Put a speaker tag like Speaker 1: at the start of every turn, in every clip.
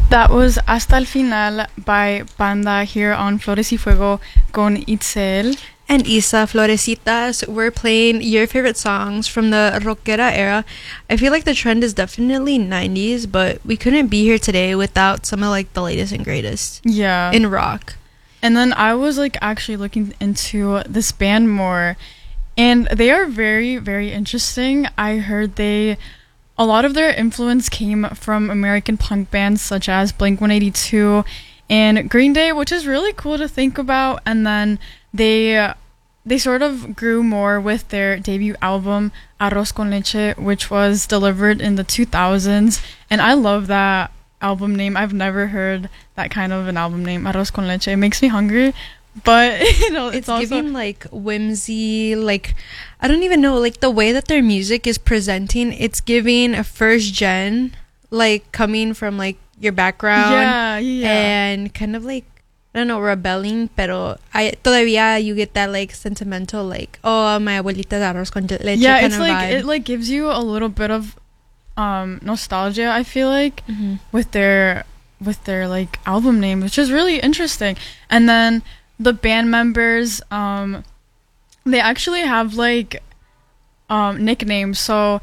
Speaker 1: That was Hasta el Final by Panda here on Flores y Fuego con Itzel.
Speaker 2: And Isa Florecitas, we're playing your favorite songs from the rockera era. I feel like the trend is definitely 90s, but we couldn't be here today without some of like the latest and greatest
Speaker 1: Yeah.
Speaker 2: in rock.
Speaker 1: And then I was like actually looking into this band more, and they are very, very interesting. I heard a lot of their influence came from American punk bands such as Blink-182 and Green Day, which is really cool to think about. And then they sort of grew more with their debut album Arroz con Leche, which was delivered in the 2000s, and I love that album name. I've never heard that kind of an album name, Arroz con Leche. It makes me hungry, but it's also
Speaker 2: giving like whimsy, like I don't even know, like the way that their music is presenting, it's giving a first gen, like coming from like your background, and kind of like I don't know, rebelling, pero todavía you get that like sentimental, like oh my abuelita de arroz con leche kind
Speaker 1: it's
Speaker 2: of
Speaker 1: like
Speaker 2: vibe.
Speaker 1: It like gives you a little bit of nostalgia, I feel like, with their like album name, which is really interesting. And then the band members, they actually have like nicknames. So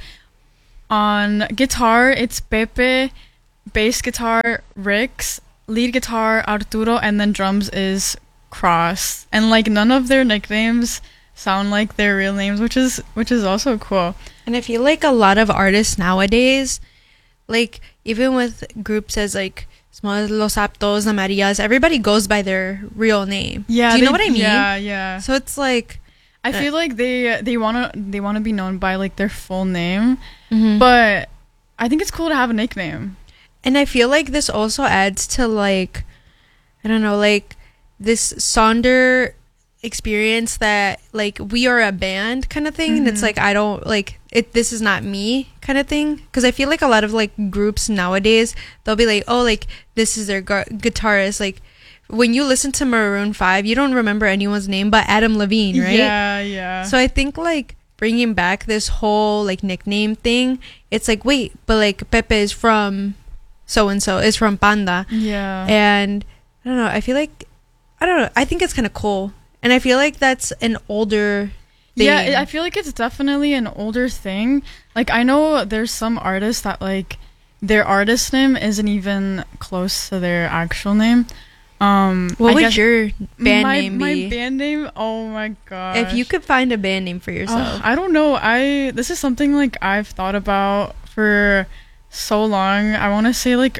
Speaker 1: on guitar it's Pepe, bass guitar Rix, lead guitar Arturo, and then drums is Cross. And like none of their nicknames sound like their real names, which is also cool.
Speaker 2: And I feel like a lot of artists nowadays, like even with groups as like Los Aptos, the Marias, everybody goes by their real name.
Speaker 1: Yeah,
Speaker 2: do you know what I mean?
Speaker 1: Yeah.
Speaker 2: So it's like
Speaker 1: I feel like they wanna be known by like their full name,
Speaker 2: mm-hmm.
Speaker 1: but I think it's cool to have a nickname.
Speaker 2: And I feel like this also adds to like I don't know, like this Sonder experience that like we are a band kind of thing, and it's like I don't like it, this is not me kind of thing, because I feel like a lot of like groups nowadays, they'll be like, oh, like this is their guitarist. Like when you listen to Maroon 5, you don't remember anyone's name but Adam Levine, right?
Speaker 1: Yeah.
Speaker 2: So I think like bringing back this whole like nickname thing, it's like wait, but like Pepe is from so and so, is from Panda.
Speaker 1: Yeah.
Speaker 2: And I don't know, I feel like I think it's kind of cool. And I feel like that's an older thing.
Speaker 1: Yeah, I feel like it's definitely an older thing. Like, I know there's some artists that, like, their artist name isn't even close to their actual name.
Speaker 2: What would your band name be?
Speaker 1: My band name? Oh, my gosh.
Speaker 2: If you could find a band name for yourself.
Speaker 1: I don't know. This is something, like, I've thought about for so long. I want to say, like,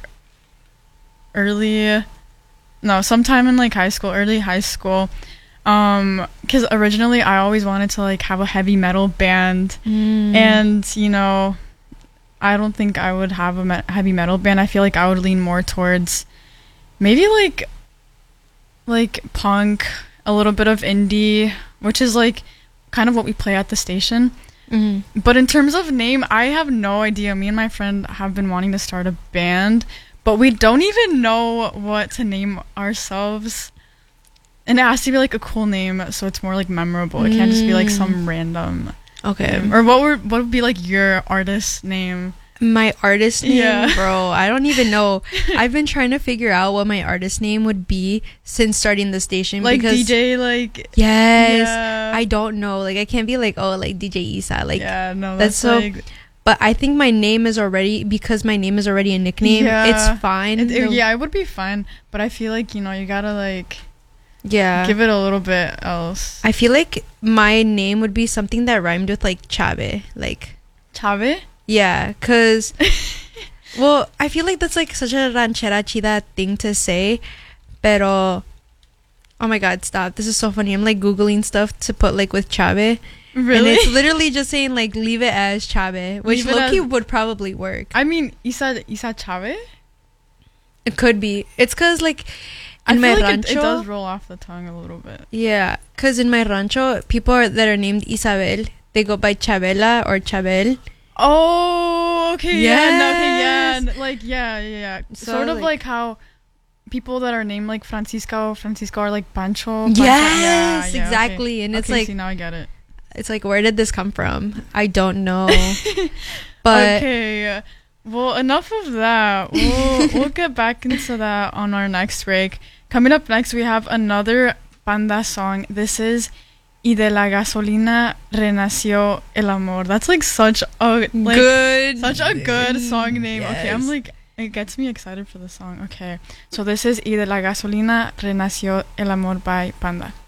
Speaker 1: sometime in, like, early high school. Because originally I always wanted to like have a heavy metal band, and you know, I don't think I would have a heavy metal band. I feel like I would lean more towards maybe like punk, a little bit of indie, which is like kind of what we play at the station. But in terms of name, I have no idea. Me and my friend have been wanting to start a band, but we don't even know what to name ourselves. And it has to be like a cool name, so it's more like memorable. It can't just be like some random name. Or what would be like your artist name?
Speaker 2: My artist name, bro, I don't even know. I've been trying to figure out what my artist name would be since starting the station.
Speaker 1: Like
Speaker 2: because
Speaker 1: DJ, like
Speaker 2: yes, I don't know. Like I can't be like, oh, like DJ Isa. Like that's so. Like, but I think my name is already, because my name is already a nickname. It's fine.
Speaker 1: It would be fine. But I feel like, you know, you gotta like.
Speaker 2: Yeah.
Speaker 1: Give it a little bit else.
Speaker 2: I feel like my name would be something that rhymed with like Chave. Like
Speaker 1: Chave?
Speaker 2: Yeah, because well, I feel like that's like such a ranchera chida thing to say. Pero oh my god, stop. This is so funny. I'm like Googling stuff to put like with Chave.
Speaker 1: Really?
Speaker 2: And it's literally just saying like leave it as Chave, which low-key would probably work.
Speaker 1: I mean, Isa Chave?
Speaker 2: It could be. It's because like
Speaker 1: I feel like it does roll off the tongue a little bit.
Speaker 2: Yeah, because in my rancho, people that are named Isabel, they go by Chabela or Chabel.
Speaker 1: Oh, okay.
Speaker 2: Yes.
Speaker 1: Yeah.
Speaker 2: So
Speaker 1: sort of like how people that are named like Francisco are like Pancho.
Speaker 2: Yes, exactly.
Speaker 1: Okay.
Speaker 2: And it's
Speaker 1: okay,
Speaker 2: like,
Speaker 1: see, now I get it.
Speaker 2: It's like, where did this come from? I don't know. But
Speaker 1: okay. Well, enough of that. We'll get back into that on our next break. Coming up next, we have another Panda song. This is Y de la gasolina renació el amor. That's like such a good song name.
Speaker 2: Yes.
Speaker 1: Okay, I'm like, it gets me excited for the song. Okay, so this is Y de la gasolina renació el amor by Panda.